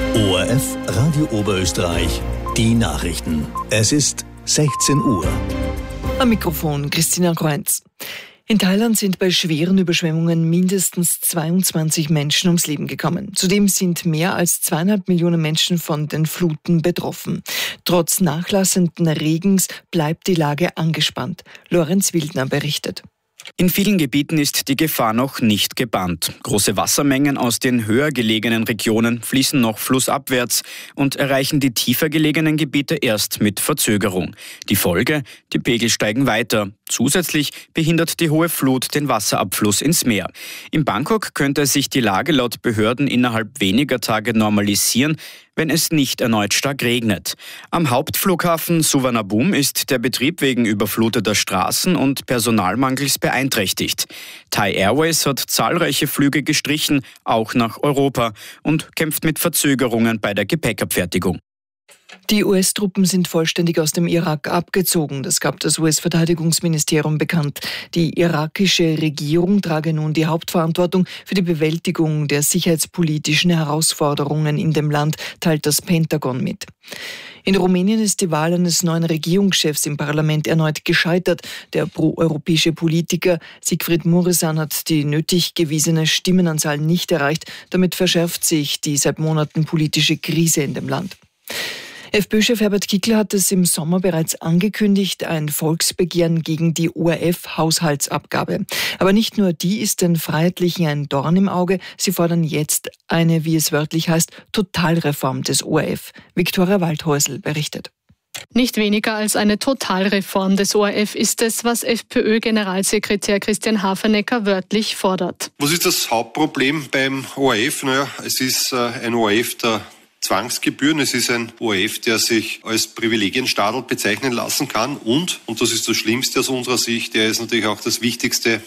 ORF Radio Oberösterreich, die Nachrichten. Es ist 16 Uhr. Am Mikrofon Christina Kreuz. In Thailand sind bei schweren Überschwemmungen mindestens 22 Menschen ums Leben gekommen. Zudem sind mehr als 2,5 Millionen Menschen von den Fluten betroffen. Trotz nachlassenden Regens bleibt die Lage angespannt. Lorenz Wildner berichtet. In vielen Gebieten ist die Gefahr noch nicht gebannt. Große Wassermengen aus den höher gelegenen Regionen fließen noch flussabwärts und erreichen die tiefer gelegenen Gebiete erst mit Verzögerung. Die Folge? Die Pegel steigen weiter. Zusätzlich behindert die hohe Flut den Wasserabfluss ins Meer. In Bangkok könnte sich die Lage laut Behörden innerhalb weniger Tage normalisieren, wenn es nicht erneut stark regnet. Am Hauptflughafen Suvarnabhumi ist der Betrieb wegen überfluteter Straßen und Personalmangels beeinträchtigt. Thai Airways hat zahlreiche Flüge gestrichen, auch nach Europa, und kämpft mit Verzögerungen bei der Gepäckabfertigung. Die US-Truppen sind vollständig aus dem Irak abgezogen. Das gab das US-Verteidigungsministerium bekannt. Die irakische Regierung trage nun die Hauptverantwortung für die Bewältigung der sicherheitspolitischen Herausforderungen in dem Land, teilt das Pentagon mit. In Rumänien ist die Wahl eines neuen Regierungschefs im Parlament erneut gescheitert. Der pro-europäische Politiker Sigfrid Mureșan hat die nötig gewiesene Stimmenanzahl nicht erreicht. Damit verschärft sich die seit Monaten politische Krise in dem Land. FPÖ-Chef Herbert Kickl hat es im Sommer bereits angekündigt, ein Volksbegehren gegen die ORF-Haushaltsabgabe. Aber nicht nur die ist den Freiheitlichen ein Dorn im Auge, sie fordern jetzt eine, wie es wörtlich heißt, Totalreform des ORF. Viktoria Waldhäusl berichtet. Nicht weniger als eine Totalreform des ORF ist es, was FPÖ-Generalsekretär Christian Hafernecker wörtlich fordert. Was ist das Hauptproblem beim ORF? Es ist ein ORF der Zwangsgebühren. Es ist ein ORF, der sich als Privilegienstadel bezeichnen lassen kann und das ist das Schlimmste aus unserer Sicht, er ist natürlich auch das wichtigste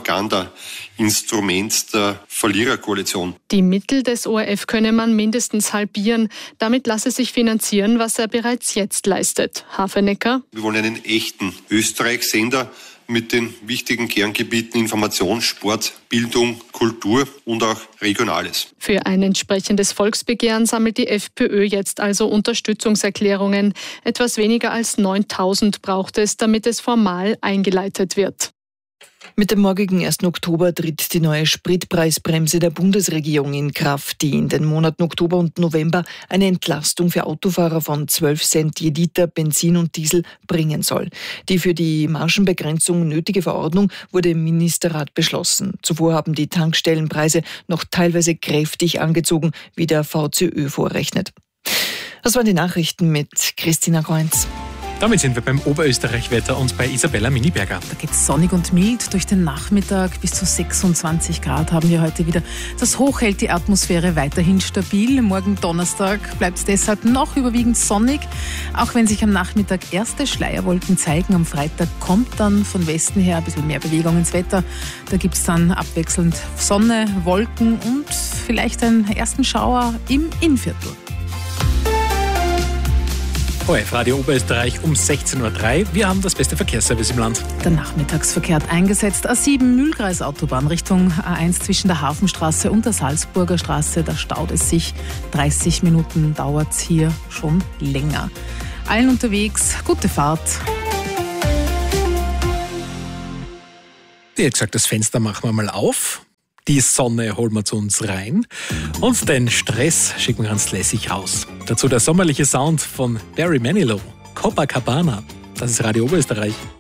Propagandainstrument der Verliererkoalition. Die Mittel des ORF könne man mindestens halbieren. Damit lasse sich finanzieren, was er bereits jetzt leistet. Hafernecker: Wir wollen einen echten Österreich-Sender mit den wichtigen Kerngebieten Information, Sport, Bildung, Kultur und auch Regionales. Für ein entsprechendes Volksbegehren sammelt die FPÖ jetzt also Unterstützungserklärungen. Etwas weniger als 9.000 braucht es, damit es formal eingeleitet wird. Mit dem morgigen 1. Oktober tritt die neue Spritpreisbremse der Bundesregierung in Kraft, die in den Monaten Oktober und November eine Entlastung für Autofahrer von 12 Cent je Liter Benzin und Diesel bringen soll. Die für die Margenbegrenzung nötige Verordnung wurde im Ministerrat beschlossen. Zuvor haben die Tankstellenpreise noch teilweise kräftig angezogen, wie der VCÖ vorrechnet. Das waren die Nachrichten mit Christina Kreuz. Damit sind wir beim Oberösterreich-Wetter und bei Isabella Miniberger. Da geht es sonnig und mild durch den Nachmittag. Bis zu 26 Grad haben wir heute wieder. Das Hoch hält die Atmosphäre weiterhin stabil. Morgen Donnerstag bleibt es deshalb noch überwiegend sonnig. Auch wenn sich am Nachmittag erste Schleierwolken zeigen. Am Freitag kommt dann von Westen her ein bisschen mehr Bewegung ins Wetter. Da gibt es dann abwechselnd Sonne, Wolken und vielleicht einen ersten Schauer im Innviertel. ORF Radio Oberösterreich um 16.03 Uhr. Wir haben das beste Verkehrsservice im Land. Der Nachmittagsverkehr hat eingesetzt. A7 Mühlkreisautobahn Richtung A1 zwischen der Hafenstraße und der Salzburger Straße. Da staut es sich. 30 Minuten dauert es hier schon länger. Allen unterwegs, gute Fahrt. Wie gesagt, das Fenster machen wir mal auf. Die Sonne holen wir zu uns rein und den Stress schicken wir ganz lässig raus. Dazu der sommerliche Sound von Barry Manilow, Copacabana. Das ist Radio Oberösterreich.